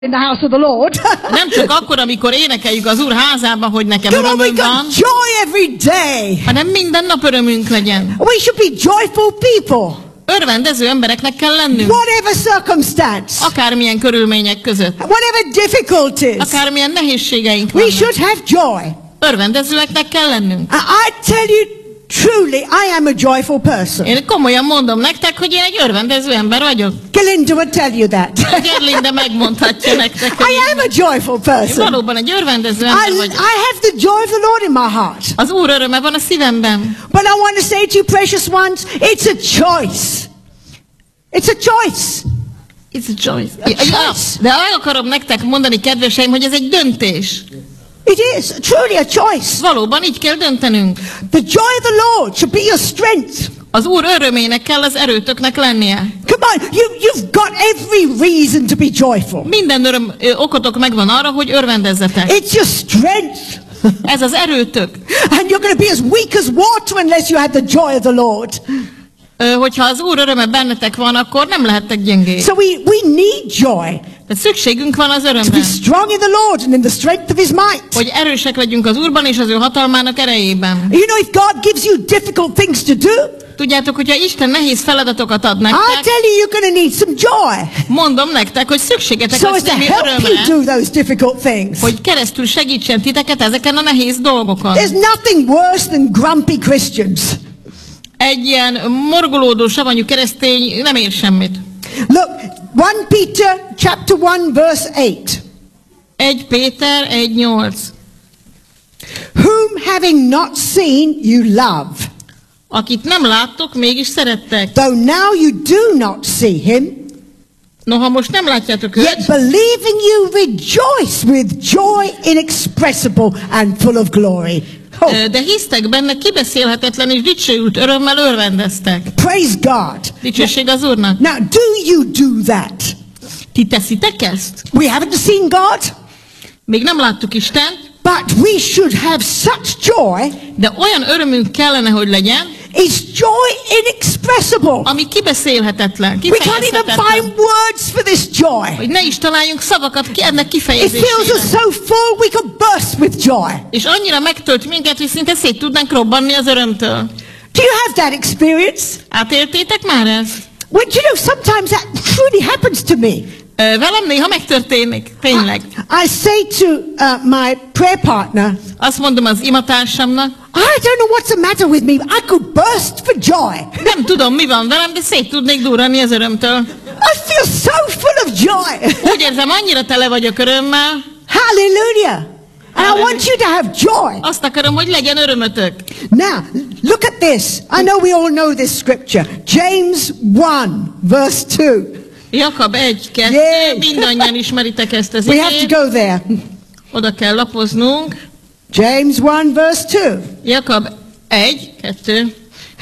in the house of the Lord. Nem csak akkor, amikor énekeljük az Úr házában, hogy nekem Come on, we örömünk van, got joy every day. hanem minden nap örömünk legyen. We should be joyful people, Örvendező embereknek kell lennünk. whatever circumstance, Akármilyen körülmények között. whatever difficulties. Akármilyen nehézségeink We vannak. should have joy. Örvendezőeknek kell lennünk. I tell you truly, I am a joyful person. Én komolyan mondom nektek, hogy én egy örvendező ember vagyok. Galinda would tell you that. Gerlinde megmondhatja nektek, hogy I am a joyful én person. valóban egy örvendező I ember vagyok. have the joy of the Lord in my heart. Az Úr öröme van a szívemben. But I want to say to you, precious ones, it's a choice. It's a choice. It's a choice. A choice. De el akarom nektek mondani, kedveseim, hogy ez egy döntés. It is truly a choice. Valóban így kell döntenünk. The joy of the Lord should be your strength. Az Úr örömének kell az erőtöknek lennie. Come on, you've got every reason to be joyful. Minden okotok megvan arra, hogy örvendezzetek. It's your strength. Ez az erőtök. And you're going to be as weak as water unless you have the joy of the Lord. Hogyha az Úr öröme bennetek van, akkor nem lehettek gyengék. So we need joy. De szükségünk van az To be örömre. strong in the Lord and in the strength of His might. Hogy erősek legyünk az Úrban és az ő hatalmának erejében. You know, if God gives you difficult things to do, Tudjátok, hogyha Isten nehéz feladatokat ad I'll nektek, tell you, you're going to need some joy. mondom nektek, hogy szükségetek So as lesz to némi help you örömre, do those difficult things. hogy keresztül segítsen titeket ezeken a nehéz dolgokon. There's nothing worse than grumpy Christians. Egy ilyen morgolódó, savanyú keresztény nem ér semmit. Look, 1 Peter chapter 1 verse 8. 1 Péter 1:8. Whom having not seen you love, Akit nem láttok, mégis szerettek. though now you do not see him, Noha most nem látjátok őt, yet believing you rejoice with joy inexpressible and full of glory. Oh, de hisztek benne, kibeszélhetetlen és dicsőült örömmel örvendeztek. praise God. Dicsőség az Úrnak. Now, do you do that? Ti teszitek ezt? We haven't seen God, Még nem láttuk Istent, but we should have such joy. de olyan örömünk kellene, hogy legyen, It's joy inexpressible. ami kibeszélhetetlen, We can't even kifejezhetetlen. find words for this joy. Hogy ne is találjunk szavakat ennek It feels kifejezésére. so full we could burst with joy. És annyira megtölt minket, hogy szinte szét tudnánk robbanni az örömtől. Do you have that experience? Átéltétek már ezt? Well, you know, sometimes that truly happens to me. Velem néha megtörténik, tényleg. I say to my prayer partner, Azt mondom az imatársamnak, I don't know what's the matter with me. I could burst for joy. nem tudom, mi van velem, de szét tudnék durrani az örömtől. I feel so full of joy. Úgy érzem, annyira tele vagyok örömmel. Hallelujah. And I want you to have joy. Azt akarom, hogy legyen örömötök. Now, look at this. I know we all know this scripture. James 1, verse 2. Jakab 1:2, Yay. mindannyian ismeritek ezt az We have to igét. go there. Oda kell lapoznunk. James 1, verse 2. Jakab 1:2.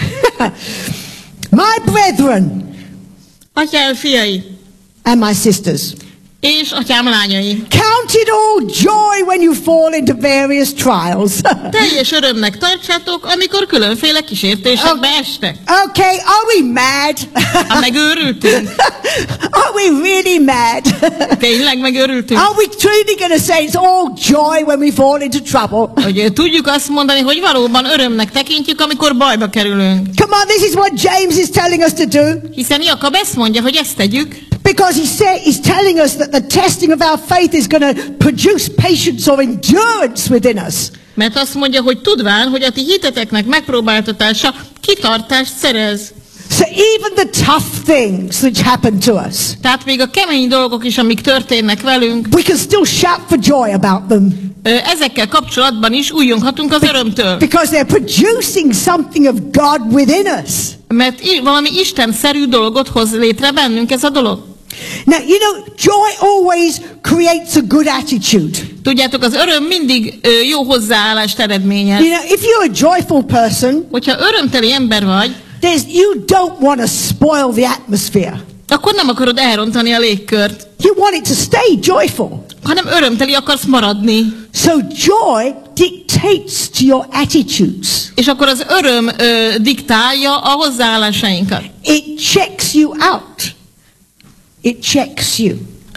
My brethren Atyám fiai, and my sisters, és atyám lányai, count it all joy when you fall into various trials. teljes örömnek tartsátok, amikor különféle kísértésekbe estek. Okay, are we mad? Ha megőrültünk, Are we really mad? tényleg megőrültünk. Are we truly going to say it's all joy when we fall into trouble? Hogy tudjuk azt mondani, hogy valóban örömnek tekintjük, amikor bajba kerülünk. Come on, this is what James is telling us to do. Hiszen Jakab ezt mondja, hogy ezt tegyük, Because he's telling us that the testing of our faith is going to produce patience or endurance within us. mert azt mondja, hogy tudván, hogy a ti hiteteknek megpróbáltatása kitartást szerez. So even the tough things which happen to us, Tehát még a kemény dolgok is, amik történnek velünk, we can still shout for joy about them. Ezekkel kapcsolatban is újjonghatunk az örömtől. Because they're producing something of God within us. Mert valami istenszerű dolgot hoz létre bennünk ez a dolog. Now, you know, joy always creates a good attitude. Tudjátok, az öröm mindig jó hozzáállást eredményez. You know, if you're a joyful person, Hogyha örömteli ember vagy, you don't want to spoil the atmosphere. akkor nem akarod elrontani a légkört, You want it to stay joyful. hanem örömteli akarsz maradni. So joy dictates to your attitudes. És akkor az öröm diktálja a hozzáállásainkat. It checks you out. It checks you.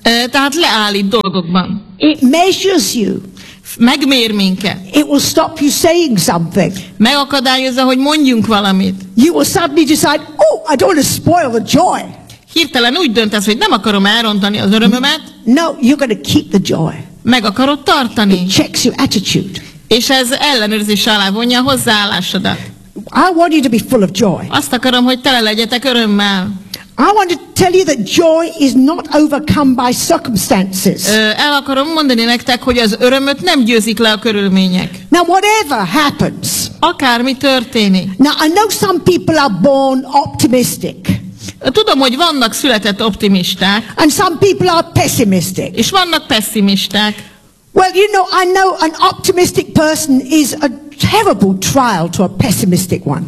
Tehát leállít dolgokban. It measures you. Megmér minket. It will stop you saying something. Megakadályozza, hogy mondjunk valamit. You will suddenly decide, oh, I don't want to spoil the joy. Hirtelen úgy döntesz, hogy nem akarom elrontani az örömömet. No, you're going to keep the joy. Meg akarod tartani. It checks your attitude. És ez ellenőrzés alá vonja a hozzáállásodat. I want you to be full of joy. Azt akarom, hogy tele legyetek örömmel. I want to tell you that joy is not overcome by circumstances. El akarom mondani nektek, hogy az örömöt nem győzik le a körülmények. Now, whatever happens. Akármi történik. Now, I know some people are born optimistic. Tudom, hogy vannak született optimisták. And some people are pessimistic. És vannak pessimisták. Well, you know, I know an optimistic person is a terrible trial to a pessimistic one.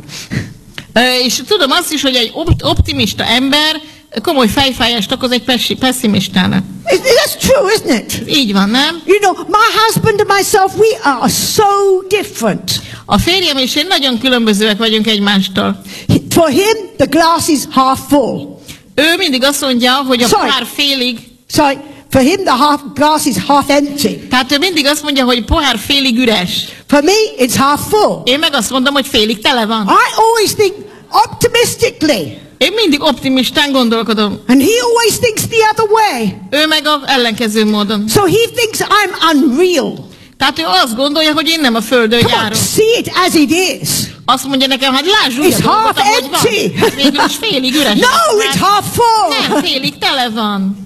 És tudom azt is, hogy egy optimista ember komoly fejfájást okoz egy pessimistának. That's true, isn't it? Így van, nem? You know, my husband and myself, we are so different. A férjem és én nagyon különbözőek vagyunk egymástól. For him, the glass is half full. Ő mindig azt mondja, hogy a pohár félig... Sorry, for him the glass is half empty. Tehát ő mindig azt mondja, hogy pohár félig üres. For me, it's half full. Én meg azt mondom, hogy félig tele van. I always think optimistically. Én mindig optimistán gondolkodom. And he always thinks the other way. Ő meg az ellenkező módon. So he thinks I'm unreal. Tehát ő azt gondolja, hogy én nem a földön járok. See it as it is. Azt mondja nekem, hát láss úgy a dolgot, ahogy van. Hát végül is félig üres. No, it's half full. Nem, félig tele van.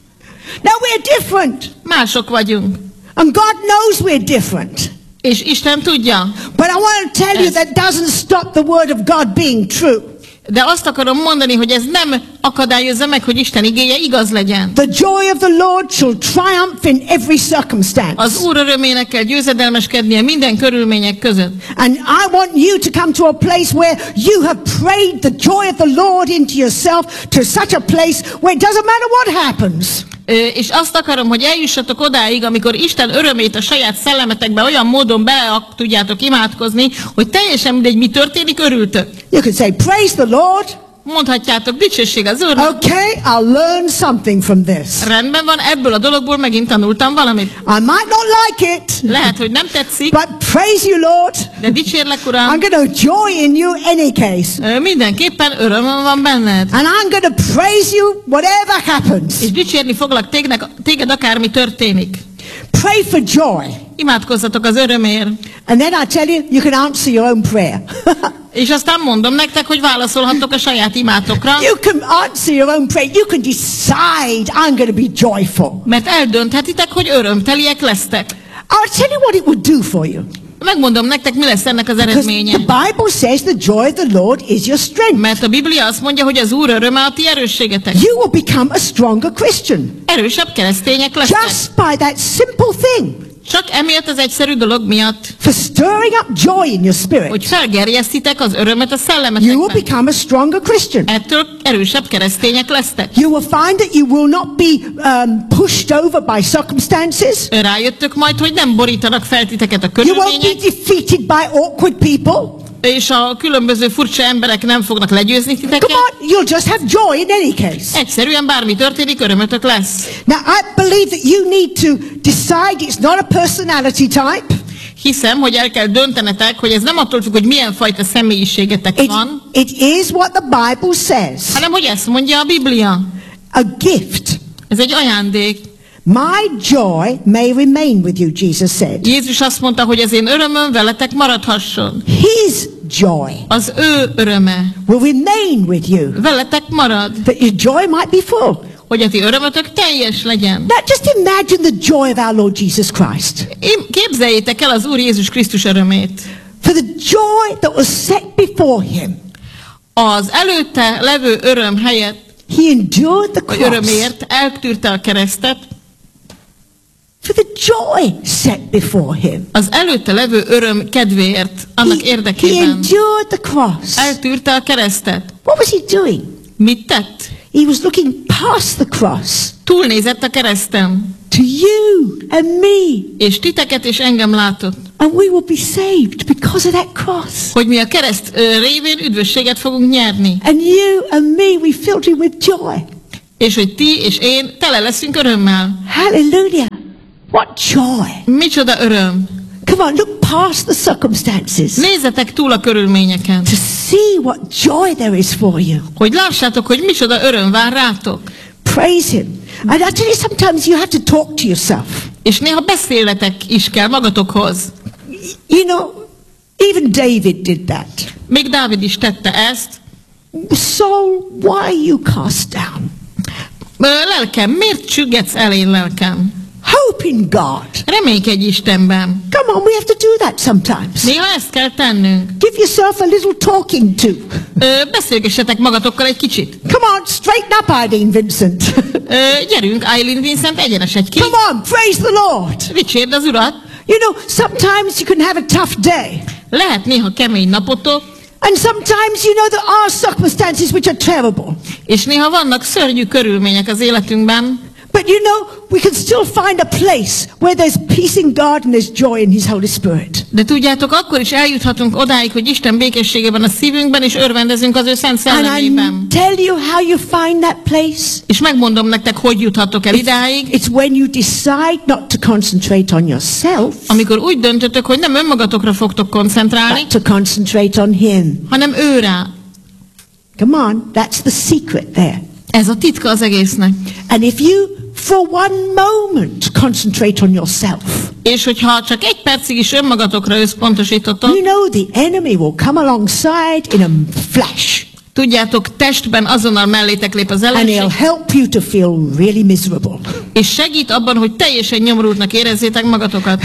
No, we're different. Mások vagyunk. And God knows we're different. És Isten tudja. But I want to tell you that doesn't stop the word of God being true. De azt akarom mondani, hogy ez nem akadályozza meg, hogy Isten igéje igaz legyen. The joy of the Lord shall triumph in every circumstance. Az Úr örömének kell győzedelmeskednie minden körülmények között. And I want you to come to a place where you have prayed the joy of the Lord into yourself to such a place where it doesn't matter what happens. És azt akarom, hogy eljussatok odáig, amikor Isten örömét a saját szellemetekbe olyan módon bele tudjátok imádkozni, hogy teljesen mindegy, mi történik, örültök. You can say, praise the Lord. Mondhatjátok, dicsőség az Úrnak. Okay, I'll learn something from this. Rendben van, ebből a dologból megint tanultam valamit. I might not like it. Lehet, hogy nem tetszik. But praise you, Lord. De dicsérlek, Uram. I'm going to joy in you any case. Mindenképpen örömöm van benned. And I'm going to praise you whatever happens. És dicsérni foglak téged akármi történik. Pray for joy. Imádkozzatok az örömért. And then I tell you, you can answer your own prayer. És aztán mondom nektek, hogy válaszolhattok a saját imátokra. You can answer your own prayer. You can decide, I'm going to be joyful. Mert eldönthetitek, hogy örömteliek lesztek. I'll tell you what it will do for you. Megmondom nektek, mi lesz ennek az Because eredménye. the Bible says the joy of the Lord is your strength. Mert a Biblia azt mondja, hogy az Úr öröme a ti erősségetek. You will become a stronger Christian. Erősebb keresztények lesztek. Just by that simple thing. Csak emiatt az egyszerű dolog miatt. For stirring up joy in your spirit. Hogy felgerjesztitek az örömet a You will szellemetekben. become a stronger Christian. Ettől erősebb keresztények lesztek. You will find that you will not be pushed over by circumstances. Rájöttök majd, hogy nem borítanak fel titeket a You won't be körülmények, defeated by awkward people. és a különböző furcsa emberek nem fognak legyőzni Come titeket. on, you'll just have joy in any case. Egyszerűen bármi történik, örömötök lesz. Now, I believe that you need to decide it's not a personality type. Hiszem, hogy el kell döntenetek, hogy ez nem attól függ, hogy milyen fajta személyiségetek van, It is what the Bible says. hanem hogy ezt mondja a Biblia. A gift. Ez egy ajándék. My joy may remain with you, Jesus said. Jézus azt mondta, hogy az én örömöm veletek maradhasson. His joy Az ő öröme will remain with you. veletek marad, That your joy might be full. hogy a ti örömötök teljes legyen. Now, just imagine the joy of our Lord Jesus Christ. Képzeljétek el az Úr Jézus Krisztus örömét. For the joy that was set before him, Az előtte levő öröm helyett, he endured the vagy cross. örömért eltűrte a keresztet. For the joy set before him. Az előtte levő öröm kedvéért, annak He érdekében endured the cross. eltűrte a keresztet. What was he doing? Mit tett? He was looking past the cross Túlnézett a kereszten, to you and me. és titeket és engem látott, And we will be saved because of that cross. hogy mi a kereszt révén üdvösséget fogunk nyerni. And you and me, we filled him with joy. És hogy ti és én tele leszünk örömmel. Hallelujah. What joy. Micsoda öröm. Come on, look past the circumstances. Nézzetek túl a körülményeken. To see what joy there is for you. Hogy lássátok, hogy micsoda öröm vár rátok. Praise Him. And I tell you, sometimes you have to talk to yourself. És néha beszéletek is kell magatokhoz. You know, even David did that. Még Dávid is tette ezt. Saul, why are you cast down? Lelkem, miért csüggetsz el én lelkem? Hope in God. Reménykedj Istenben. Come on, we have to do that sometimes. Néha ezt kell tennünk. Give yourself a little talking to. Beszélgessetek magatokkal egy kicsit. Come on, straighten up, Eileen Vincent. Gyerünk, Eileen Vincent, egyenesedj ki. Come on, praise the Lord. Dicsérd az Urat. You know, sometimes you can have a tough day. Lehet néha kemény napotok. And sometimes, you know, there are circumstances which are terrible. És néha vannak szörnyű körülmények az életünkben. But you know, we can still find a place where there's peace in God and there's joy in His Holy Spirit. De tudjátok, akkor is eljuthatunk odáig, hogy Isten békességében a szívünkben, és örvendezünk az ő szent szellemében. And I tell you how you find that place. És megmondom nektek, hogy juthatok el idáig. It's when you decide not to concentrate on yourself, Amikor úgy döntötök, hogy nem önmagatokra fogtok koncentrálni, but to concentrate on Him. hanem őrá. Come on, that's the secret there. Ez a titka az egésznek. And if you, for one moment, concentrate on yourself, És hogyha csak egy percig is önmagatokra összpontosítotok, you know the enemy will come alongside in a flash. tudjátok, testben azonnal mellétek lép az And ellenség, he'll help you to feel really miserable. és segít abban, hogy teljesen nyomorultnak érezzétek magatokat.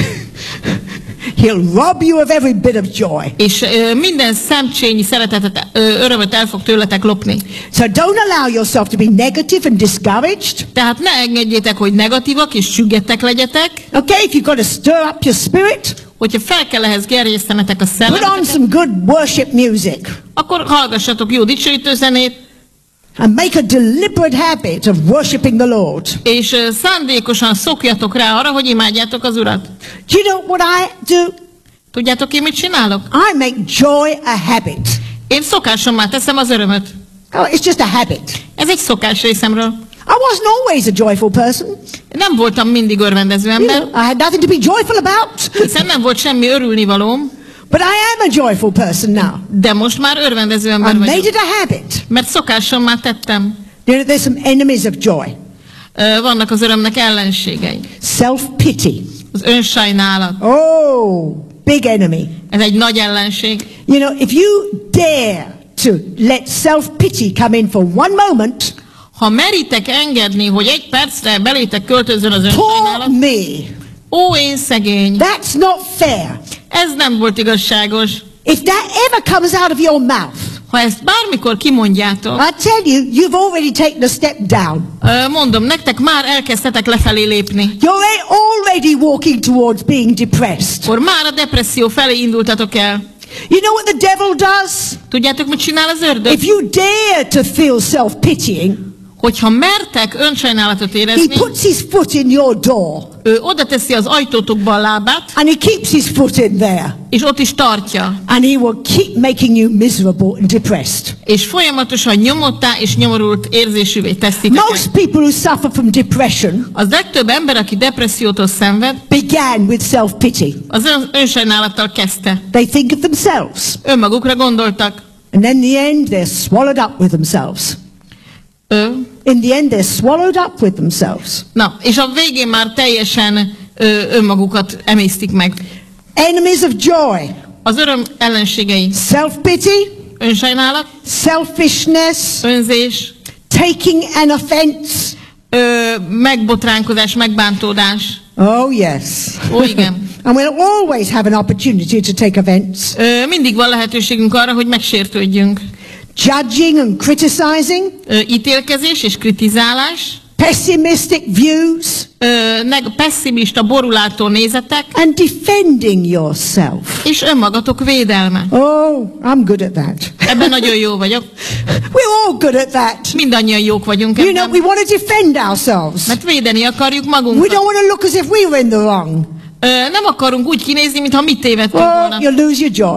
He'll rob you of every bit of joy. És minden szemcsényi szeretetet, örömöt el fog tőletek lopni. So don't allow yourself to be negative and discouraged. Tehát ne engedjétek, hogy negatívak és süggettek legyetek. Okay, if you've got to stir up your spirit, Hogyha fel kell ehhez gerjesztenetek a put on szellemet, some good worship music akkor hallgassatok jó dicsőítő zenét, and make a deliberate habit of worshiping the Lord. és szándékosan szokjatok rá arra, hogy imádjátok az Urat. Do you know what I do? Tudjátok, én mit csinálok? I make joy a habit. Én szokásommá teszem az örömöt. Oh, it's just a habit. Ez egy szokás részemről. I wasn't always a joyful person. Nem voltam mindig örvendező You ember, know, I had nothing to be joyful about. hiszen nem volt semmi örülnivalóm, But I am a joyful person now. de most már örvendező I ember made vagyok. it a habit. Mert szokásommá tettem. You know, there's some enemies of joy. Vannak az örömnek ellenségei. Self-pity. Az önsajnálat. Oh, big enemy. Ez egy nagy ellenség. You know, if you dare to let self-pity come in for one moment, Ha meritek engedni, hogy egy percre belétek költözön az poor önsajnálat, me. ó, én szegény, That's not fair. ez nem volt igazságos. If that ever comes out of your mouth, Ha ezt bármikor kimondjátok, I tell you, you've already taken a step down. mondom, nektek már elkezdtetek lefelé lépni. You're already walking towards being depressed. Akkor már a depresszió felé indultatok el. You know what the devil does? Tudjátok, mit csinál az ördög? If you dare to feel self-pitying, Hogyha mertek önsajnálatot he érezni, puts his foot in your door ő oda teszi az ajtótokba a lábát, and he keeps his foot in there és ott is tartja. and he will keep making you miserable and depressed. És folyamatosan nyomottá és nyomorult érzésűvé teszi Most teket. people who suffer from depression Az legtöbb ember, aki depressziótól szenved, began with self-pity. az önsajnálattal kezdte. They think of themselves Önmagukra gondoltak. and in the end they're swallowed up with themselves. In the end they're swallowed up with themselves. Na, és a végén már teljesen önmagukat emésztik meg. Enemies of joy. Az öröm ellenségei: Self-pity, önsajnálat, selfishness, önzés, taking an offense. megbotránkozás, megbántódás. Oh yes. Ó, igen. And we'll always have an opportunity to take offense. Mindig van lehetőségünk arra, hogy megsértődjünk. Judging and criticizing, Ítélkezés és kritizálás, pessimistic views, pessimista, borulátó nézetek, and defending yourself. és önmagatok védelme. Oh, I'm good at that. Ebben nagyon jó vagyok. We're all good at that. Mindannyian jók vagyunk You know, ebben. we want to defend ourselves. Mert védeni akarjuk We magunkat. don't want to look as if we were in the wrong. Nem akarunk úgy kinézni, mintha mi tévedtünk Oh, volna. you'll lose your joy.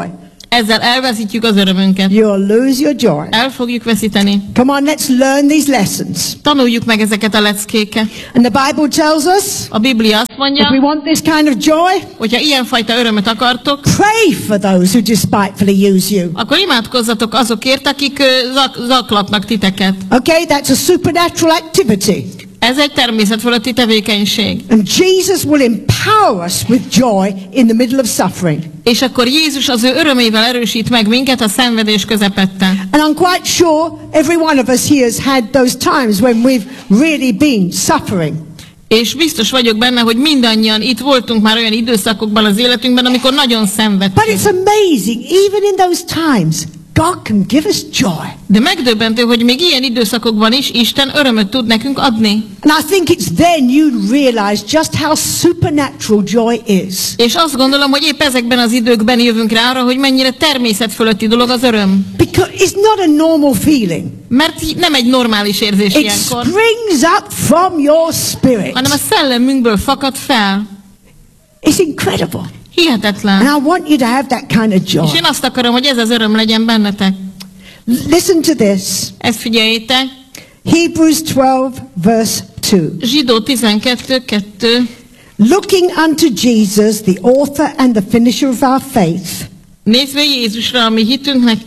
ezzel elveszítjük az örömünket. You'll lose your joy. El fogjuk veszíteni. Come on, let's learn these lessons. Tanuljuk meg ezeket a leckéket. And the Bible tells us, A Biblia azt if we mondja, want this kind of joy, hogyha ilyenfajta örömöt akartok, pray for those who despitefully use you. akkor imádkozzatok azokért, akik zaklatnak titeket. Okay, that's a supernatural activity. Ez egy természetfölötti tevékenység. And Jesus will empower us with joy in the middle of suffering. És akkor Jézus az ő örömével erősít meg minket a szenvedés közepette. And I'm quite sure every one of us here has had those times when we've really been suffering. És biztos vagyok benne, hogy mindannyian itt voltunk már olyan időszakokban az életünkben, amikor nagyon But szenvedtünk. it's amazing, even in those times, God can give us joy. De megdöbbentő, hogy még ilyen időszakokban is Isten örömöt tud nekünk adni. And I think it's then you realize just how supernatural joy is. És azt gondolom, hogy épp ezekben az időkben jövünk rá arra, hogy mennyire természetfölötti dolog az öröm. Because it's not a normal feeling. Mert nem egy normális érzés It ilyenkor, springs up from your spirit. hanem a szellemünkből fakad fel. It's incredible. Hihetetlen. And I want you to have that kind of És joy. én azt akarom, hogy ez az öröm legyen bennetek. Listen to this. Ezt figyeljétek. Hebrews 12 verse 2. Zsidó 12:2. Looking unto Jesus, the author and the finisher of our faith, Nézve Jézusra, ami hitünknek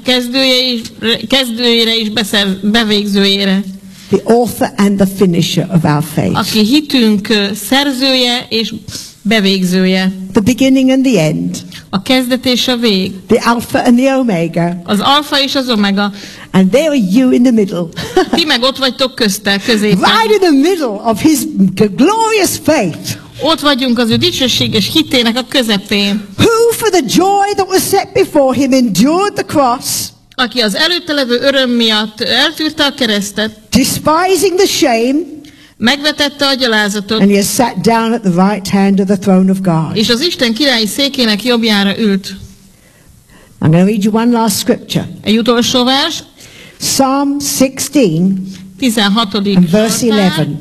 kezdőjére és bevégzőjére, the author and the finisher of our faith. aki hitünk szerzője és bevégzője, The beginning and the end, a kezdet és a vég, the Alpha and the Omega, az alfa és az omega. and there are you in the middle. Ti meg ott vagytok közte, középen. Right in the middle of his glorious faith. Ott vagyunk az ő dicsőséges hitének a közepén, Who for the joy that was set before him endured the cross, aki az előtte levő öröm miatt eltűrte a keresztet, despising the shame, megvetette a gyalázatot, and he has sat down at the right hand of the throne of God. és az Isten királyi székének jobbjára ült. I'm going to read you one last scripture. Egy utolsó vers, Psalm 16 16. and verse Zsoltár, 11.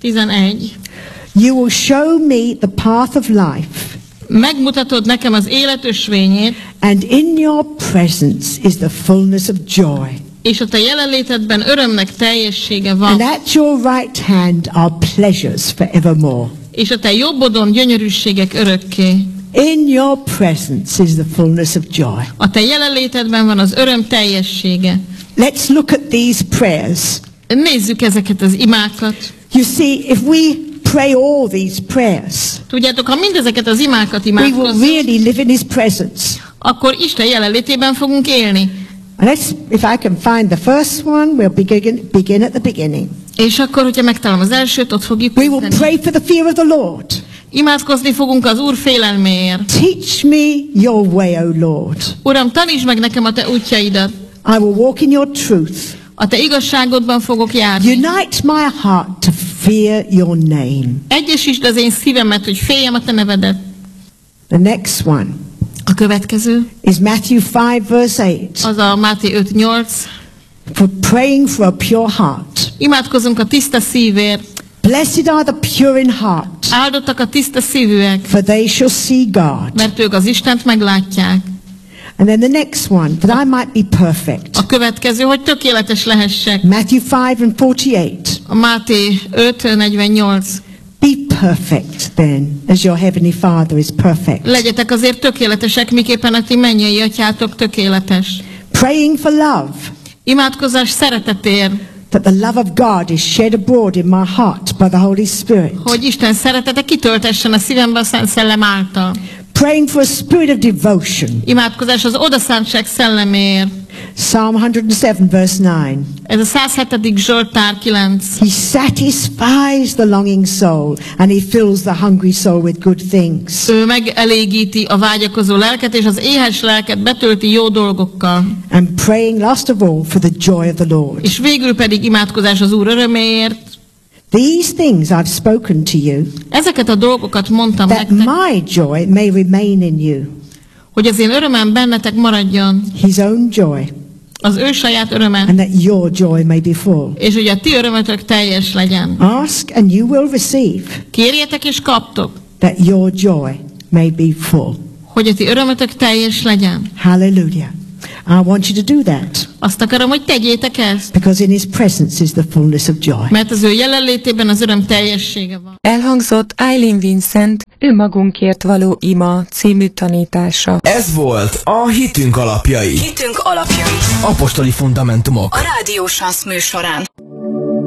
11. You will show me the path of life, Megmutatod nekem az élet ösvényét, and in your presence is the fullness of joy. és a te jelenlétedben örömnek teljessége van, And at your right hand are pleasures forevermore. és a te jobbodon gyönyörűségek örökké. In your presence is the fullness of joy. A te jelenlétedben van az öröm teljessége. Let's look at these prayers. Nézzük ezeket az imákat. You see, if we pray all these prayers, Tudjátok, ha mindezeket az imákat we will imádkozzuk, really live in his presence. akkor Isten jelenlétében fogunk élni. And if I can find the first one, we'll begin at the beginning. És akkor, hogyha megtalálom az elsőt, ott fogjuk We will kezdeni. pray for the fear of the Lord. Imádkozni fogunk az Úr félelméért. Teach me your way, O Lord. Uram, tanítsd meg nekem a te útjaidat. I will walk in your truth. A te igazságodban fogok járni. Unite my heart to fear your name. Egyesítsd az én szívemet, hogy féljem a te nevedet. The next one A következő, is Matthew 5 verse 8. az a Máté 5:8. For praying for a pure heart. Imádkozunk a tiszta szívért. Blessed are the pure in heart, Áldottak a tiszta szívűek, for they shall see God. mert ők az Istent meglátják. And then the next one, that I might be perfect. A következő, hogy tökéletes lehessek. Matthew 5 and 48. A Máté 5:48. Be perfect then, as your heavenly Father is perfect. Legyetek azért tökéletesek, miképpen a ti mennyei atyátok tökéletes. Praying for love, Imádkozás szeretetért, that the love of God is shed abroad in my heart by the Holy Spirit. hogy Isten szeretete kitöltessen a szívembe a Szent Szellem által. Praying for a spirit of devotion. Imádkozás az odaszántság szelleméért. Psalm 107 verse 9. Ez a 107. Zsoltár 9. He satisfies the longing soul, and he fills the hungry soul with good things. Ő megelégíti a vágyakozó lelket, és az éhes lelket betölti jó dolgokkal. And praying last of all for the joy of the Lord. És végül pedig imádkozás az Úr öröméért. These things I've spoken to you, Ezeket a dolgokat mondtam that nektek, my joy may remain in you, hogy az én örömem bennetek maradjon, his own joy, az ő saját öröme, and that your joy may be full. és hogy a ti örömötök teljes legyen. Ask and you will receive, Kérjetek és kaptok, that your joy may be full. hogy a ti örömötök teljes legyen. Hallelujah. I want you to do that. Azt akarom, hogy tegyétek ezt. Because in his presence is the fullness of joy. Mert az ő jelenlétében az öröm teljessége van. Elhangzott Eileen Vincent Önmagunkért való ima című tanítása. Ez volt a Hitünk alapjai. Hitünk alapjai. Apostoli fundamentumok. A Rádió Sansz műsorán.